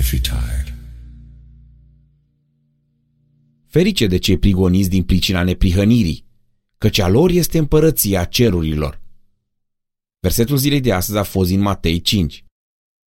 retired. Ferice de cei prigoniți din pricina neprihănirii, căci a lor este împărăția cerurilor. Versetul zilei de astăzi a fost din Matei 5.